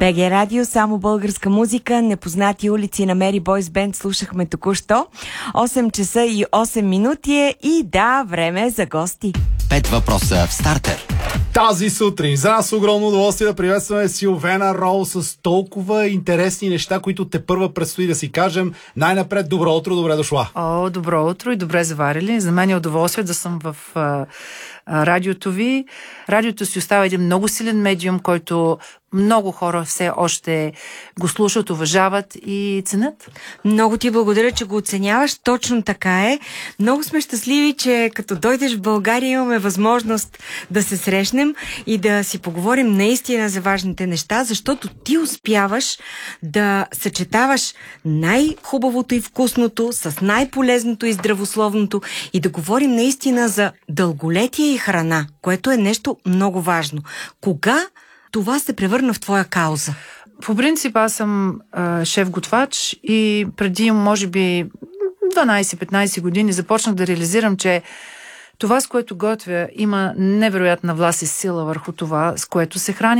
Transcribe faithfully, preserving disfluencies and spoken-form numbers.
БГ Радио, само българска музика, непознати улици на Мери Бойс Бенд слушахме току-що. осем часа и осем минути е и да, време е за гости. Пет въпроса в стартер. Тази сутрин за нас огромно удоволствие да приветстваме Силвена Роу с толкова интересни неща, които те първа предстои да си кажем. Най-напред, добро утро, добре дошла. О, добро утро и добре заварили. За мен е удоволствие да съм в а, а, радиото ви. Радиото си остава един много силен медиум, който много хора все още го слушат, уважават и ценят. Много ти благодаря, че го оценяваш. Точно така е. Много сме щастливи, че като дойдеш в България имаме възможност да се срещнем и да си поговорим наистина за важните неща, защото ти успяваш да съчетаваш най-хубавото и вкусното с най-полезното и здравословното и да говорим наистина за дълголетие и храна, което е нещо много важно. Кога това се превърна в твоя кауза? По принцип аз съм а, шеф-готвач и преди, може би, дванайсет-петнайсет години започнах да реализирам, че това, с което готвя, има невероятна власт и сила върху това, с което се храни.